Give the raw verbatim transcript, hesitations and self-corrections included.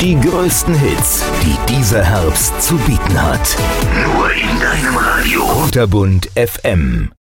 Die größten Hits, die dieser Herbst zu bieten hat. Nur in deinem Radio. Unterbund F M.